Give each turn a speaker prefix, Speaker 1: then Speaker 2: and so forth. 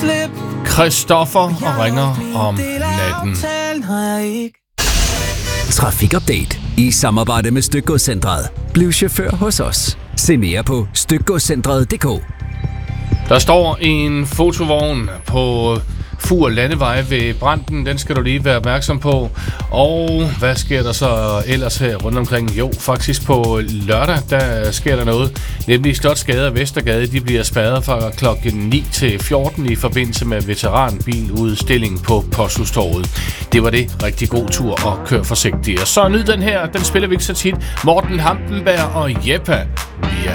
Speaker 1: Christoffer og ringer om natten.
Speaker 2: Trafikupdate i samarbejde med Stykgodscentret. Bliv chauffør hos os. Se mere på stykgodscentret.dk.
Speaker 1: Der står en fotovogn på Fur Landevej ved Branden. Den skal du lige være opmærksom på. Og hvad sker der så ellers her rundt omkring? Jo, faktisk på lørdag, der sker der noget. Nemlig Slotsgade og Vestergade, de bliver spærret fra klokken 9 til 14 i forbindelse med veteranbiludstilling på Posthustorvet. Det var det. Rigtig god tur og kør forsigtigt. Og så nyd den her, den spiller vi ikke så tit. Morten Hampenberg og Jeppa. Vi er